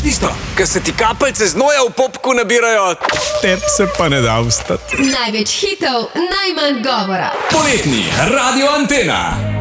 tisto, ki se ti kapljice znoja v popku nabirajo, Tep se pa ne da vstati. Največ hitov, najmanj govora. Poletni Radio Antena.